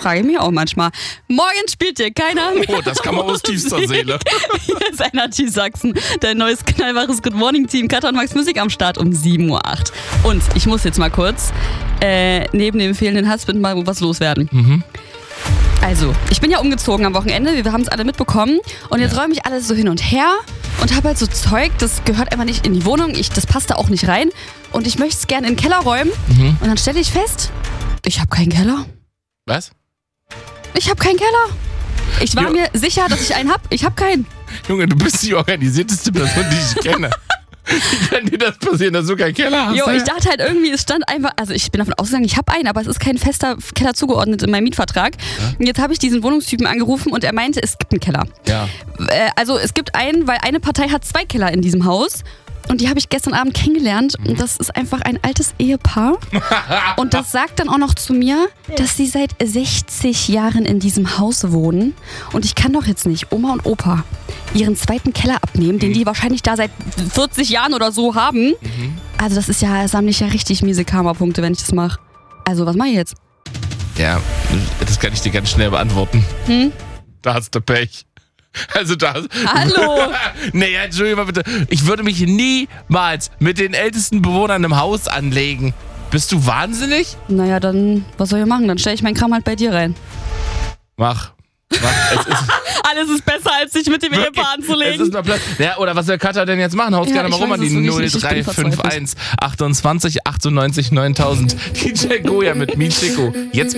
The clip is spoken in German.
frage ich mich auch manchmal. Morgen spielt ihr keiner mehr. Oh, das kam aus tiefster Seele. Hier ist Energy Sachsen, dein neues knallwaches Good Morning Team. Katja und Max Musik am Start um 7:08 Uhr. Und ich muss jetzt mal kurz neben dem fehlenden Husband mal was loswerden. Also, ich bin ja umgezogen am Wochenende, wir haben es alle mitbekommen. Und jetzt räume ich alles so hin und her und habe halt so Zeug, das gehört einfach nicht in die Wohnung. Das passt da auch nicht rein. Und ich möchte es gerne in den Keller räumen. Und dann stelle ich fest, ich habe keinen Keller. Was? Ich habe keinen Keller. Ich war mir sicher, dass ich einen habe. Ich habe keinen. Junge, du bist die organisierteste Person, die ich kenne. Wie kann dir das passieren, dass du keinen Keller hast? Jo, ich dachte halt irgendwie, es stand einfach, also ich bin davon ausgegangen, ich habe einen, aber es ist kein fester Keller zugeordnet in meinem Mietvertrag. Ja? Und jetzt habe ich diesen Wohnungstypen angerufen und er meinte, es gibt einen Keller. Ja. Also es gibt einen, weil eine Partei hat 2 Keller in diesem Haus. Und die habe ich gestern Abend kennengelernt. Und das ist einfach ein altes Ehepaar. Und das sagt dann auch noch zu mir, dass sie seit 60 Jahren in diesem Haus wohnen. Und ich kann doch jetzt nicht Oma und Opa ihren zweiten Keller abnehmen, den die wahrscheinlich da seit 40 Jahren oder so haben. Also das sammle ich ja richtig miese Karma-Punkte, wenn ich das mache. Also was mache ich jetzt? Ja, das kann ich dir ganz schnell beantworten. Da hast du Pech. Also das. Hallo! Nee, Entschuldigung mal bitte. Ich würde mich niemals mit den ältesten Bewohnern im Haus anlegen. Bist du wahnsinnig? Naja, dann, was soll ich machen? Dann stelle ich meinen Kram halt bei dir rein. Mach. Alles ist besser, als sich mit dem Ehepaar anzulegen. Ja, oder was soll Katja denn jetzt machen? Haust gerne mal rum an die 0351 28 98 9000. DJ Goya mit Michiko. Jetzt